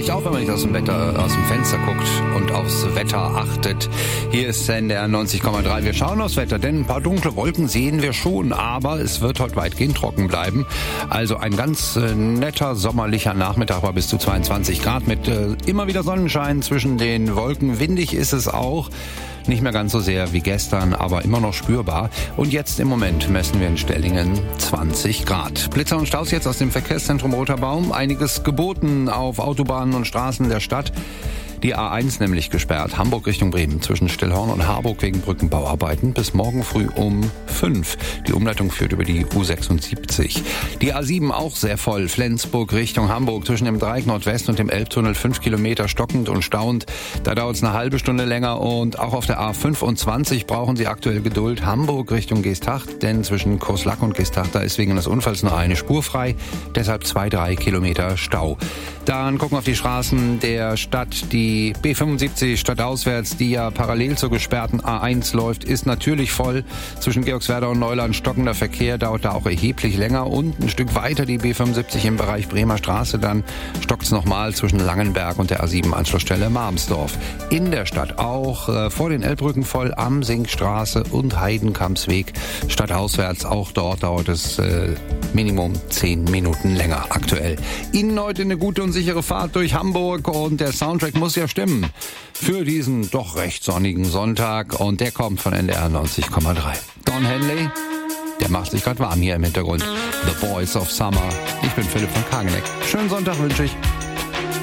recht auf, wenn man nicht aus dem Fenster guckt und aufs Wetter achtet. Hier ist NDR 90,3. Wir schauen aufs Wetter, denn ein paar dunkle Wolken sehen wir schon, aber es wird heute weitgehend trocken bleiben. Also ein ganz netter sommerlicher Nachmittag war bis zu 22 Grad mit immer wieder Sonnenschein zwischen den Wolken. Windig ist es auch. Nicht mehr ganz so sehr wie gestern, aber immer noch spürbar. Und jetzt im Moment messen wir in Stellingen 20 Grad. Blitzer und Staus jetzt aus dem Verkehrszentrum Roter Baum. Einiges geboten auf Autobahnen und Straßen der Stadt. Die A1 nämlich gesperrt. Hamburg Richtung Bremen zwischen Stillhorn und Harburg wegen Brückenbauarbeiten bis morgen früh um 5. Die Umleitung führt über die U76. Die A7 auch sehr voll. Flensburg Richtung Hamburg zwischen dem Dreieck Nordwest und dem Elbtunnel 5 Kilometer stockend und stauend. Da dauert es eine halbe Stunde länger und auch auf der A25 brauchen Sie aktuell Geduld. Hamburg Richtung Geesthacht, denn zwischen Coslach und Geesthacht, da ist wegen des Unfalls nur eine Spur frei. Deshalb 2-3 Kilometer Stau. Dann gucken wir auf die Straßen der Stadt. Die B75 stadtauswärts, die ja parallel zur gesperrten A1 läuft, ist natürlich voll. Zwischen Georgswerda und Neuland stockender Verkehr, dauert da auch erheblich länger. Und ein Stück weiter die B75 im Bereich Bremer Straße, dann stockt es nochmal zwischen Langenberg und der A7-Anschlussstelle Marmsdorf. In der Stadt auch vor den Elbbrücken voll, Amsingstraße und Heidenkampsweg. Stadtauswärts, auch dort dauert es Minimum 10 Minuten länger aktuell. Ihnen heute eine gute und sichere Fahrt durch Hamburg und der Soundtrack muss ja stimmen für diesen doch recht sonnigen Sonntag und der kommt von NDR 90,3. Don Henley, der macht sich gerade warm hier im Hintergrund. The Boys of Summer. Ich bin Philipp von Kageneck. Schönen Sonntag wünsche ich.